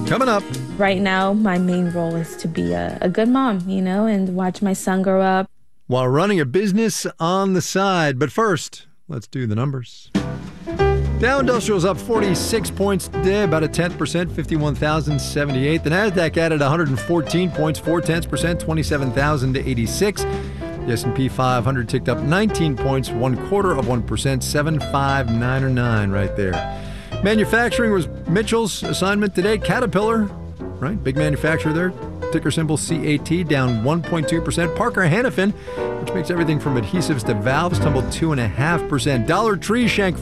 Coming up. Right now, my main role is to be a good mom, and watch my son grow up. While running a business on the side. But first, let's do the numbers. Dow Industrial's up 46 points today, about 0.1%, 51,078. The Nasdaq added 114 points, 0.4%, 27,086. The S&P 500 ticked up 19 points, 0.25%, 7,599 right there. Manufacturing was Mitchell's assignment today. Caterpillar, right? Big manufacturer there. Ticker symbol CAT, down 1.2%. Parker Hannifin, which makes everything from adhesives to valves, tumbled 2.5%. Dollar Tree sank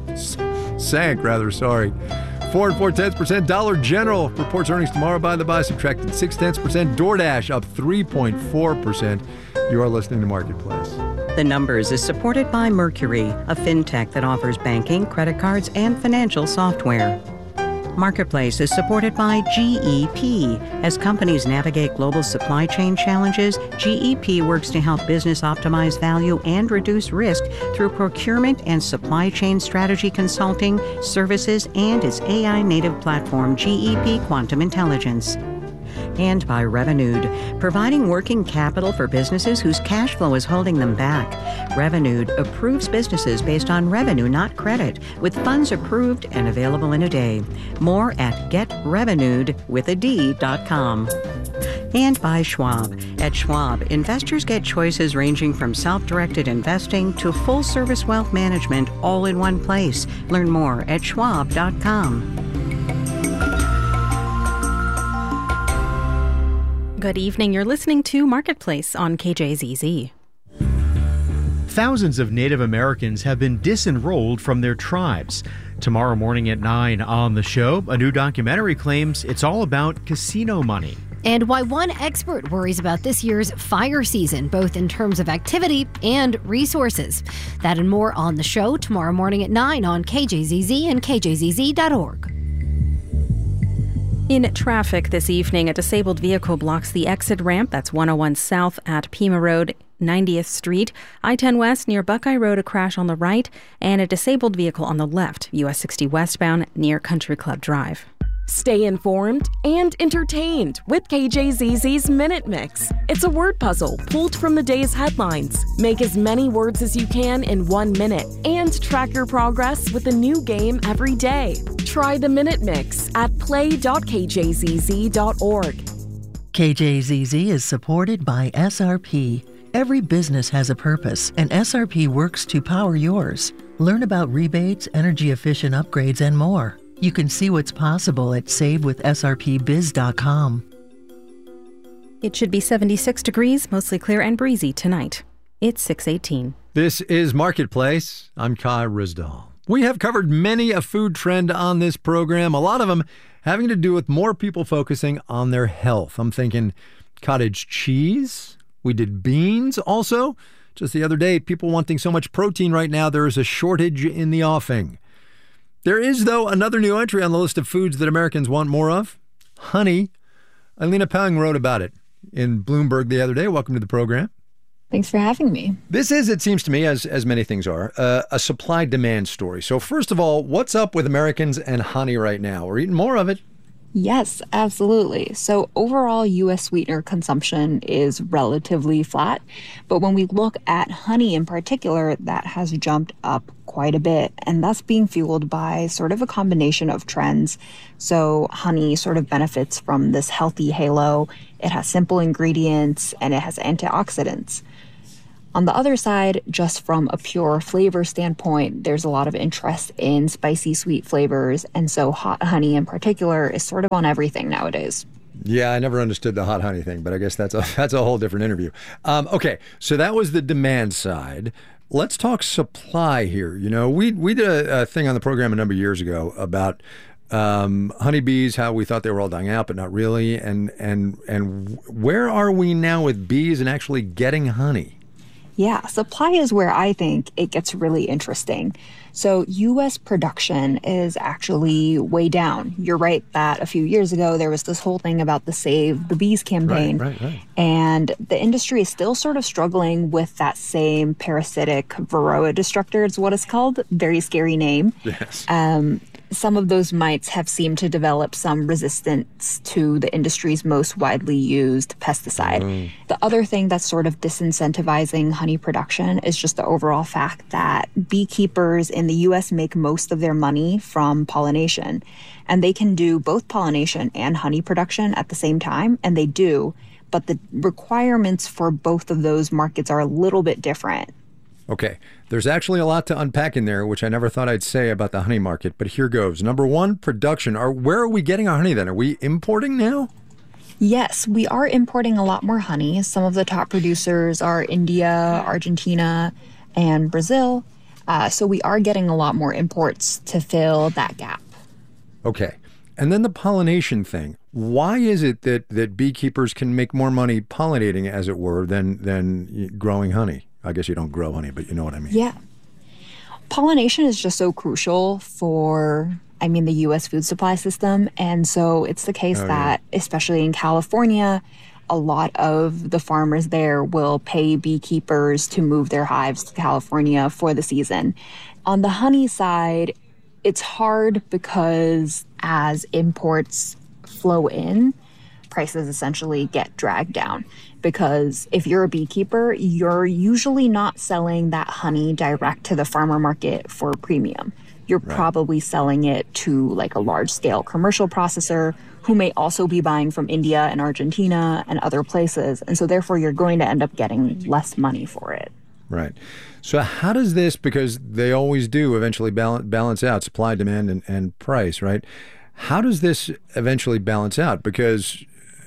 4.4%. Dollar General reports earnings tomorrow by the by, subtracted 0.6%. DoorDash up 3.4%. You are listening to Marketplace. The Numbers is supported by Mercury, a fintech that offers banking, credit cards, and financial software. Marketplace is supported by GEP. As companies navigate global supply chain challenges, GEP works to help business optimize value and reduce risk through procurement and supply chain strategy consulting, services, and its AI-native platform, GEP Quantum Intelligence. And by Revenued, providing working capital for businesses whose cash flow is holding them back. Revenued approves businesses based on revenue, not credit, with funds approved and available in a day. More at getrevenued.com. And by Schwab. At Schwab, investors get choices ranging from self-directed investing to full-service wealth management all in one place. Learn more at schwab.com. Good evening. You're listening to Marketplace on KJZZ. Thousands of Native Americans have been disenrolled from their tribes. Tomorrow morning at 9 on the show, a new documentary claims it's all about casino money. And why one expert worries about this year's fire season, both in terms of activity and resources. That and more on the show tomorrow morning at 9 on KJZZ and KJZZ.org. In traffic this evening, a disabled vehicle blocks the exit ramp. That's 101 South at Pima Road, 90th Street. I-10 West near Buckeye Road, a crash on the right. And a disabled vehicle on the left, US 60 westbound near Country Club Drive. Stay informed and entertained with KJZZ's Minute Mix. It's a word puzzle pulled from the day's headlines. Make as many words as you can in 1 minute and track your progress with a new game every day. Try the Minute Mix at play.kjzz.org. KJZZ is supported by SRP. Every business has a purpose, and SRP works to power yours. Learn about rebates, energy-efficient upgrades, and more. You can see what's possible at savewithsrpbiz.com. It should be 76 degrees, mostly clear and breezy tonight. It's 6:18. This is Marketplace. I'm Kai Rizdal. We have covered many a food trend on this program, a lot of them having to do with more people focusing on their health. I'm thinking cottage cheese. We did beans also. Just the other day, people wanting so much protein right now, there is a shortage in the offing. There is, though, another new entry on the list of foods that Americans want more of. Honey. Alina Pang wrote about it in Bloomberg the other day. Welcome to the program. Thanks for having me. This is, it seems to me, as many things are, a supply-demand story. So first of all, what's up with Americans and honey right now? We're eating more of it. Yes, absolutely. So overall, U.S. sweetener consumption is relatively flat. But when we look at honey in particular, that has jumped up quite a bit. And that's being fueled by sort of a combination of trends. So honey sort of benefits from this healthy halo. It has simple ingredients and it has antioxidants. On the other side, just from a pure flavor standpoint, there's a lot of interest in spicy sweet flavors. And so hot honey in particular is sort of on everything nowadays. Yeah, I never understood the hot honey thing, but I guess that's a whole different interview. Okay, so that was the demand side. Let's talk supply here. You know, we did a thing on the program a number of years ago about honeybees, how we thought they were all dying out, but not really. And where are we now with bees and actually getting honey? Yeah, supply is where I think it gets really interesting. So U.S. production is actually way down. You're right that a few years ago, there was this whole thing about the Save the Bees campaign. Right. And the industry is still sort of struggling with that same parasitic Varroa destructor, is what it's called. Very scary name. Yes. some of those mites have seemed to develop some resistance to the industry's most widely used pesticide. The other thing that's sort of disincentivizing honey production is just the overall fact that beekeepers in the U.S. make most of their money from pollination. And they can do both pollination and honey production at the same time, and they do. But the requirements for both of those markets are a little bit different. Okay, there's actually a lot to unpack in there, which I never thought I'd say about the honey market, but here goes. Number one, production. Where are we getting our honey then? Are we importing now? Yes, we are importing a lot more honey. Some of the top producers are India, Argentina, and Brazil. So we are getting a lot more imports to fill that gap. Okay, and then the pollination thing. Why is it that beekeepers can make more money pollinating, as it were, than growing honey? I guess you don't grow honey, but you know what I mean. Yeah. Pollination is just so crucial for, the U.S. food supply system. And so it's the case that, especially in California, a lot of the farmers there will pay beekeepers to move their hives to California for the season. On the honey side, it's hard because as imports flow in, prices essentially get dragged down. Because if you're a beekeeper, you're usually not selling that honey direct to the farmer market for premium. You're probably selling it to like a large-scale commercial processor who may also be buying from India and Argentina and other places. And so therefore, you're going to end up getting less money for it. Right. So how does this, because they always do eventually balance out supply, demand, and price, right? How does this eventually balance out? Because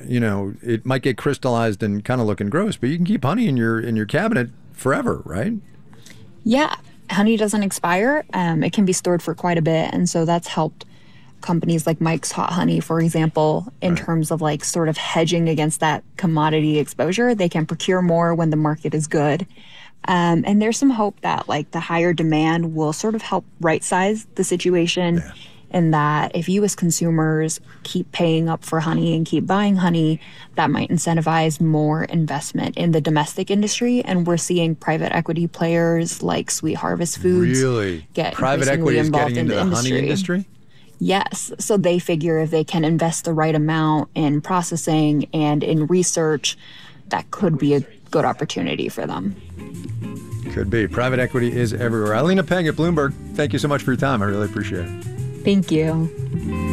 it might get crystallized and kind of looking gross, but you can keep honey in your cabinet forever, right? Yeah, honey doesn't expire. It can be stored for quite a bit, and so that's helped companies like Mike's Hot Honey, for example, in terms of like sort of hedging against that commodity exposure. They can procure more when the market is good. And there's some hope that like the higher demand will sort of help right-size the situation. Yeah. And that if you as consumers keep paying up for honey and keep buying honey, that might incentivize more investment in the domestic industry. And we're seeing private equity players like Sweet Harvest Foods get private equity is getting into the honey industry? Yes. So they figure if they can invest the right amount in processing and in research, that could be a good opportunity for them. Could be. Private equity is everywhere. Alina Peng at Bloomberg, thank you so much for your time. I really appreciate it. Thank you.